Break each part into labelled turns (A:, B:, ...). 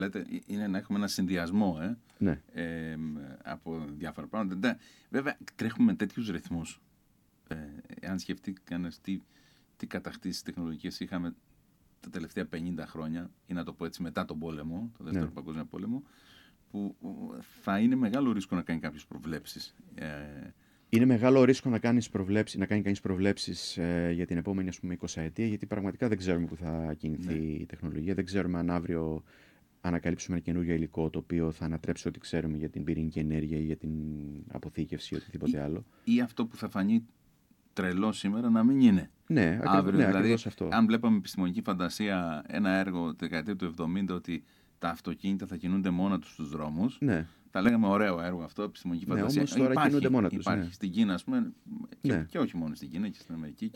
A: λέτε, είναι να έχουμε ένα συνδυασμό
B: Ναι.
A: από διάφορα πράγματα. Βέβαια, τρέχουμε με τέτοιους ρυθμούς. Αν σκεφτεί κανένας τι κατακτήσεις τεχνολογικές είχαμε τα τελευταία 50 χρόνια, ή να το πω έτσι, μετά τον πόλεμο, το δεύτερο παγκόσμιο πόλεμο, που θα είναι μεγάλο ρίσκο να κάνει κάποιες προβλέψεις.
B: Είναι μεγάλο ρίσκο να κάνει κανείς προβλέψεις για την επόμενη, ας πούμε, 20ετία, γιατί πραγματικά δεν ξέρουμε πού θα κινηθεί η τεχνολογία. Δεν ξέρουμε αν αύριο ανακαλύψουμε ένα καινούργιο υλικό το οποίο θα ανατρέψει ό,τι ξέρουμε για την πυρηνική ενέργεια ή για την αποθήκευση ή οτιδήποτε άλλο.
A: Ή αυτό που θα φανεί τρελό σήμερα να μην είναι.
B: Ναι,
A: αύριο. Δηλαδή,
B: αυτό.
A: Αν βλέπαμε επιστημονική φαντασία ένα έργο τη δεκαετία του 70 ότι τα αυτοκίνητα θα κινούνται μόνα τους στους δρόμους,
B: ναι.
A: θα λέγαμε ωραίο έργο αυτό, επιστημονική φαντασία.
B: Όμως τώρα κινούνται μόνα τους.
A: Υπάρχει στην Κίνα, ας πούμε, και όχι μόνο στην Κίνα, και στην Αμερική.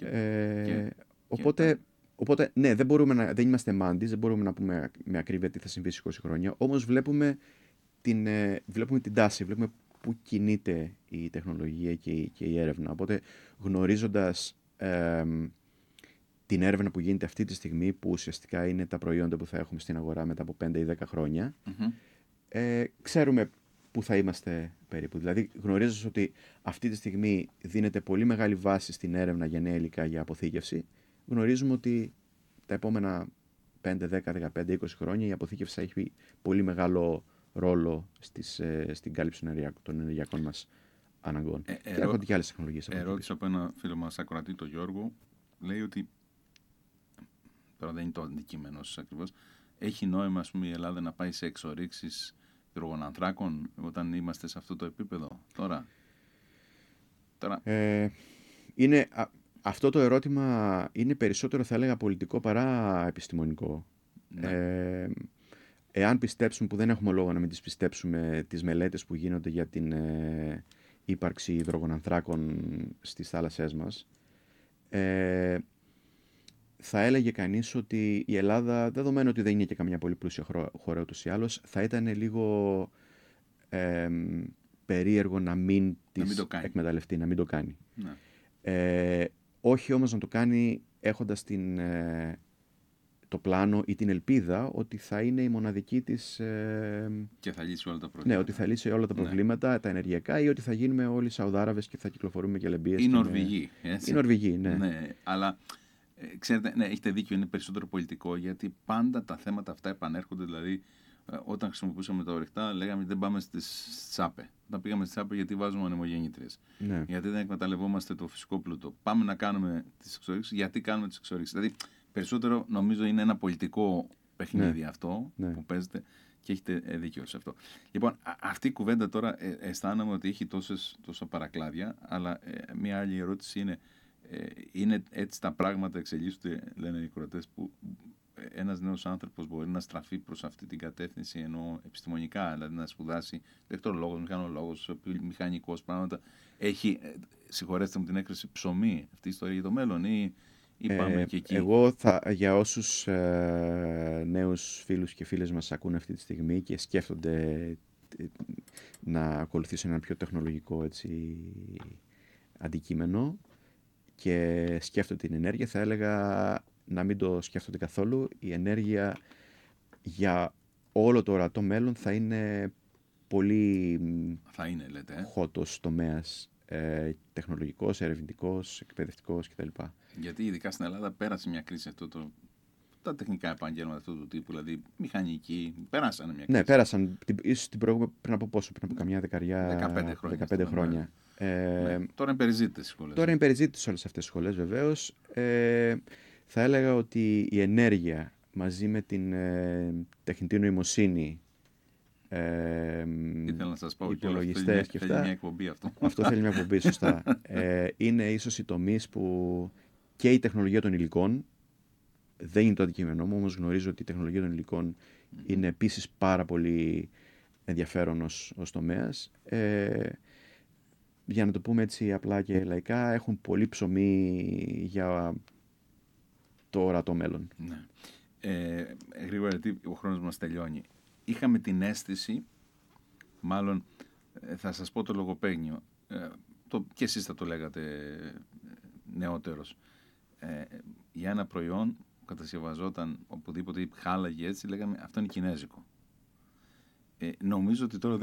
B: Οπότε, ναι, δεν είμαστε μάντις, δεν μπορούμε να πούμε με ακρίβεια τι θα συμβεί σε 20 χρόνια. Όμως βλέπουμε την τάση, βλέπουμε πού κινείται η τεχνολογία και η έρευνα. Οπότε, γνωρίζοντας την έρευνα που γίνεται αυτή τη στιγμή, που ουσιαστικά είναι τα προϊόντα που θα έχουμε στην αγορά μετά από 5 ή 10 χρόνια, ξέρουμε πού θα είμαστε περίπου. Δηλαδή, γνωρίζοντας ότι αυτή τη στιγμή δίνεται πολύ μεγάλη βάση στην έρευνα για νέα υλικά για αποθήκευση, γνωρίζουμε ότι τα επόμενα 5, 10, 15, 20 χρόνια η αποθήκευση θα έχει πολύ μεγάλο ρόλο στην κάλυψη των ενεργειακών μας αναγκών. Και έρχονται και άλλες τεχνολογίες.
A: Ερώτηση από ένα φίλο μας ακροατή, τον Γιώργο, λέει ότι, τώρα δεν είναι το αντικείμενο σας ακριβώς, έχει νόημα, ας πούμε, η Ελλάδα να πάει σε εξορίξεις υδρογονανθράκων όταν είμαστε σε αυτό το επίπεδο τώρα?
B: Αυτό το ερώτημα είναι περισσότερο, θα έλεγα, πολιτικό παρά επιστημονικό. Ναι. Εάν πιστέψουμε, που δεν έχουμε λόγο να μην τις πιστέψουμε, τις μελέτες που γίνονται για την ύπαρξη υδρογονανθράκων στις θάλασσές μας, θα έλεγε κανείς ότι η Ελλάδα, δεδομένου ότι δεν είναι και καμιά πολύ πλούσια χώρα ούτως ή άλλως, θα ήταν λίγο περίεργο να μην τις εκμεταλλευτεί, να μην το κάνει. Ναι. Όχι όμως να το κάνει έχοντας το πλάνο ή την ελπίδα ότι θα είναι η μοναδική της...
A: και θα λύσει όλα τα προβλήματα.
B: Ναι, ότι θα λύσει όλα τα προβλήματα, τα ενεργειακά, ή ότι θα γίνουμε όλοι Σαουδάραβες και θα κυκλοφορούμε και λεμπίες.
A: Η Νορβηγοί.
B: Η Νορβηγοί, ναι.
A: Ναι, αλλά ξέρετε, ναι, έχετε δίκιο, είναι περισσότερο πολιτικό, γιατί πάντα τα θέματα αυτά επανέρχονται. Δηλαδή, όταν χρησιμοποιούσαμε τα ορυκτά, λέγαμε δεν πάμε στις ΣΑΠΕ. Όταν πήγαμε στις ΣΑΠΕ, γιατί βάζουμε ανεμογεννήτριες. Ναι. Γιατί δεν εκμεταλλευόμαστε το φυσικό πλούτο. Πάμε να κάνουμε τις εξορίξεις, γιατί κάνουμε τις εξορίξεις. Δηλαδή, περισσότερο νομίζω είναι ένα πολιτικό παιχνίδι αυτό που παίζεται, και έχετε δίκιο σε αυτό. Λοιπόν, αυτή η κουβέντα τώρα αισθάνομαι ότι έχει τόσα παρακλάδια, αλλά μια άλλη ερώτηση είναι έτσι τα πράγματα εξελίσσονται, λένε οι ακροατές, που ένας νέος άνθρωπος μπορεί να στραφεί προς αυτή την κατεύθυνση, ενώ επιστημονικά, δηλαδή να σπουδάσει ηλεκτρολόγος, μηχανολόγος, μηχανικός, πράγματα. Έχει, συγχωρέστε μου την έκφραση, ψωμί αυτή η ιστορία για το μέλλον, ή πάμε και εκεί?
B: Εγώ για όσους νέους φίλους και φίλες μας ακούν αυτή τη στιγμή και σκέφτονται να ακολουθήσουν ένα πιο τεχνολογικό αντικείμενο και σκέφτονται την ενέργεια, θα έλεγα να μην το σκέφτονται καθόλου. Η ενέργεια για όλο το ορατό μέλλον θα είναι πολύ χώτος τομέας, τεχνολογικός, ερευνητικός, εκπαιδευτικός κτλ.
A: Γιατί ειδικά στην Ελλάδα πέρασε μια κρίση τα τεχνικά επαγγέλματα αυτού του τύπου, δηλαδή μηχανικοί, πέρασαν μια κρίση.
B: Ναι, πέρασαν. Ίσως πριν από καμιά 15 χρόνια.
A: Ναι. Τώρα είναι περιζήτητες οι σχολές.
B: Τώρα είναι περιζήτητες όλες αυτές οι σχολές, βεβαίως. Θα έλεγα ότι η ενέργεια μαζί με την τεχνητή νοημοσύνη,
A: ήθελα να σας πω,
B: υπολογιστές και αυτά.
A: Θέλει μια εκπομπή αυτό.
B: Αυτό θέλει μια εκπομπή, σωστά. Είναι ίσως οι τομείς που και η τεχνολογία των υλικών, δεν είναι το αντικείμενό μου, όμως γνωρίζω ότι η τεχνολογία των υλικών είναι επίσης πάρα πολύ ενδιαφέρον ως τομέας. Για να το πούμε έτσι απλά και λαϊκά, έχουν πολύ ψωμί για το ορατό μέλλον.
A: Ναι. Γρήγορα, γιατί ο χρόνος μας τελειώνει. Είχαμε την αίσθηση, μάλλον θα σας πω το λογοπαίγνιο, και εσείς θα το λέγατε νεότερος, για ένα προϊόν που κατασκευαζόταν οπουδήποτε, χάλαγε έτσι, λέγαμε αυτό είναι κινέζικο. Νομίζω ότι τώρα